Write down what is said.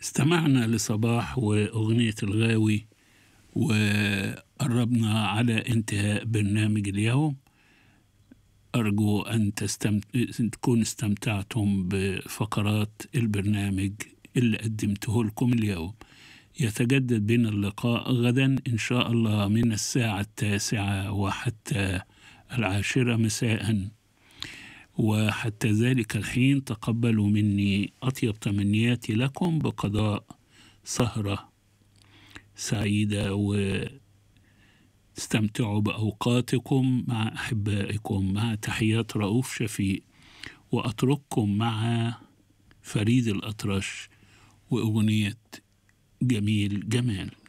استمعنا لصباح وأغنية الغاوي، وقربنا على انتهاء برنامج اليوم. أرجو أن تكونوا استمتعتم بفقرات البرنامج اللي قدمته لكم اليوم. يتجدد بنا اللقاء غدا إن شاء الله من الساعة 9 وحتى 10 مساء، وحتى ذلك الحين تقبلوا مني أطيب تمنياتي لكم بقضاء سهرة سعيدة، واستمتعوا بأوقاتكم مع أحبائكم. مع تحيات رؤوف شفيق، وأترككم مع فريد الأطرش وأغنية جميل جمال.